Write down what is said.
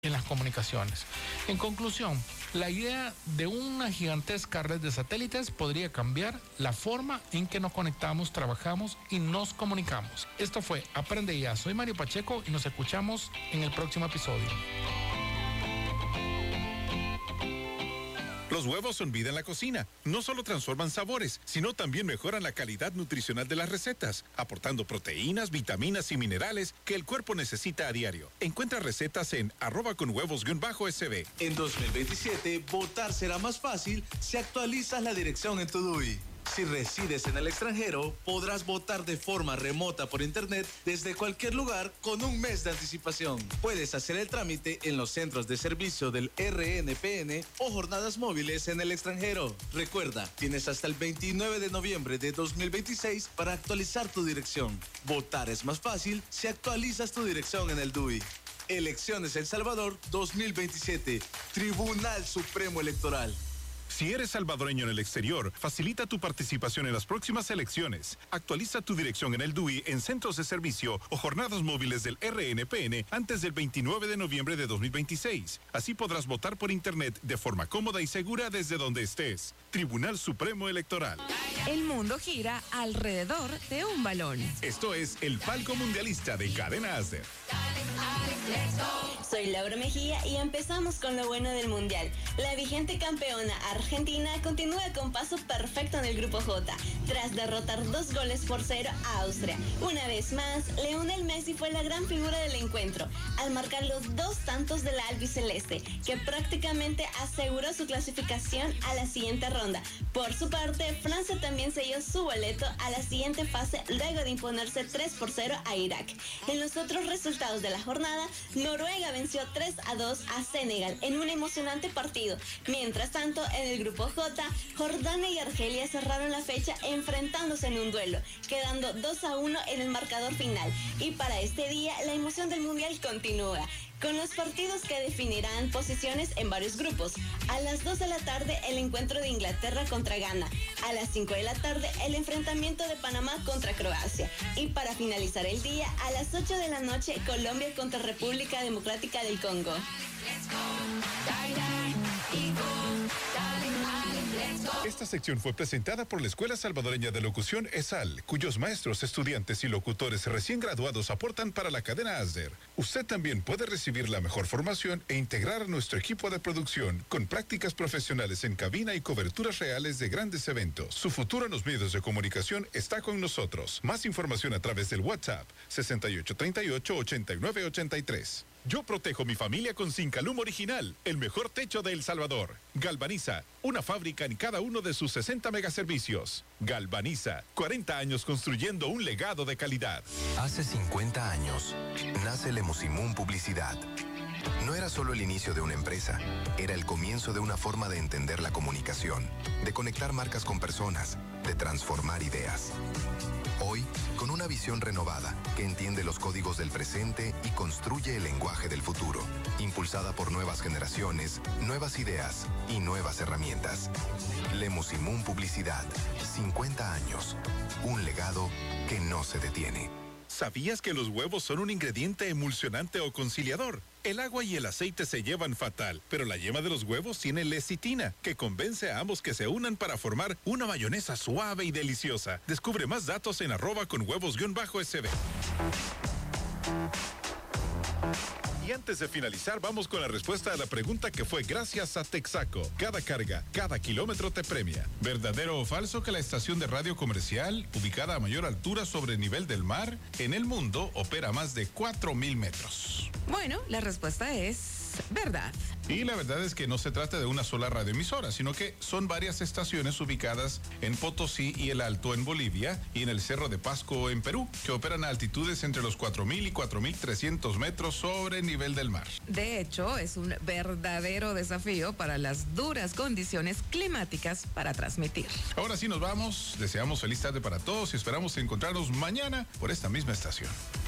en las comunicaciones. En conclusión, la idea de una gigantesca red de satélites podría cambiar la forma en que nos conectamos, trabajamos y nos comunicamos. Esto fue Aprende Ya. Soy Mario Pacheco y nos escuchamos en el próximo episodio. Los huevos son vida en la cocina. No solo transforman sabores, sino también mejoran la calidad nutricional de las recetas, aportando proteínas, vitaminas y minerales que el cuerpo necesita a diario. Encuentra recetas en @conhuevos_sb. En 2027, votar será más fácil si actualizas la dirección en tu DUI. Si resides en el extranjero, podrás votar de forma remota por internet desde cualquier lugar con un mes de anticipación. Puedes hacer el trámite en los centros de servicio del RNPN o jornadas móviles en el extranjero. Recuerda, tienes hasta el 29 de noviembre de 2026 para actualizar tu dirección. Votar es más fácil si actualizas tu dirección en el DUI. Elecciones El Salvador 2027. Tribunal Supremo Electoral. Si eres salvadoreño en el exterior, facilita tu participación en las próximas elecciones. Actualiza tu dirección en el DUI en centros de servicio o jornadas móviles del RNPN antes del 29 de noviembre de 2026. Así podrás votar por internet de forma cómoda y segura desde donde estés. Tribunal Supremo Electoral. El mundo gira alrededor de un balón. Esto es el palco mundialista de Cadena Asder. Soy Laura Mejía y empezamos con lo bueno del Mundial. La vigente campeona Argentina continúa con paso perfecto en el Grupo J, tras derrotar 2-0 a Austria. Una vez más, Lionel Messi fue la gran figura del encuentro, al marcar los 2 tantos de la albiceleste, que prácticamente aseguró su clasificación a la siguiente ronda. Por su parte, Francia también selló su boleto a la siguiente fase luego de imponerse 3-0 a Irak. En los otros resultados de la jornada, Noruega venció 3-2 a Senegal en un emocionante partido. Mientras tanto, en el Grupo J, Jordania y Argelia cerraron la fecha enfrentándose en un duelo, quedando 2-1 en el marcador final. Y para este día, la emoción del Mundial continúa, con los partidos que definirán posiciones en varios grupos. A las 2 de la tarde, el encuentro de Inglaterra contra Ghana. A las 5 de la tarde, el enfrentamiento de Panamá contra Croacia. Y para finalizar el día, a las 8 de la noche, Colombia contra República Democrática del Congo. Esta sección fue presentada por la Escuela Salvadoreña de Locución ESAL, cuyos maestros, estudiantes y locutores recién graduados aportan para la cadena Asder. Usted también puede recibir la mejor formación e integrar a nuestro equipo de producción con prácticas profesionales en cabina y coberturas reales de grandes eventos. Su futuro en los medios de comunicación está con nosotros. Más información a través del WhatsApp 6838-8983. Yo protejo mi familia con Zincalum Original, el mejor techo de El Salvador. Galvaniza, una fábrica en cada uno de sus 60 megaservicios. Galvaniza, 40 años construyendo un legado de calidad. Hace 50 años, nace Lemusimún Publicidad. No era solo el inicio de una empresa, era el comienzo de una forma de entender la comunicación, de conectar marcas con personas, de transformar ideas. Hoy, con una visión renovada que entiende los códigos del presente y construye el lenguaje del futuro, impulsada por nuevas generaciones, nuevas ideas y nuevas herramientas. Lemusimún Publicidad, 50 años, un legado que no se detiene. ¿Sabías que los huevos son un ingrediente emulsionante o conciliador? El agua y el aceite se llevan fatal, pero la yema de los huevos tiene lecitina, que convence a ambos que se unan para formar una mayonesa suave y deliciosa. Descubre más datos en @conhuevos_sb. Y antes de finalizar, vamos con la respuesta a la pregunta que fue gracias a Texaco. Cada carga, cada kilómetro te premia. ¿Verdadero o falso que la estación de radio comercial, ubicada a mayor altura sobre el nivel del mar, en el mundo, opera a más de 4.000 metros? Bueno, la respuesta es verdad. Y la verdad es que no se trata de una sola radioemisora, sino que son varias estaciones ubicadas en Potosí y El Alto en Bolivia y en el Cerro de Pasco en Perú, que operan a altitudes entre los 4.000 y 4.300 metros sobre el nivel del mar. De hecho, es un verdadero desafío para las duras condiciones climáticas para transmitir. Ahora sí nos vamos, deseamos feliz tarde para todos y esperamos encontrarnos mañana por esta misma estación.